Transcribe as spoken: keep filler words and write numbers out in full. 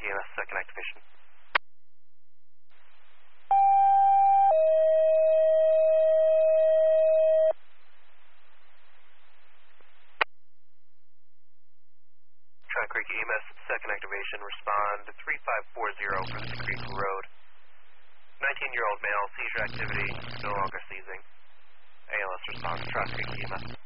E M S, second activation. Track Creek E M S, second activation, respond to three five four zero Bruce Creek Road. nineteen-year-old male, seizure activity, no longer seizing. A L S response, Track Creek E M S.